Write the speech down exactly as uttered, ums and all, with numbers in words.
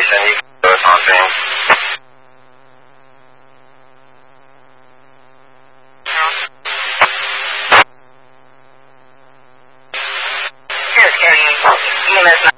身体和旁边。Yes, can E M S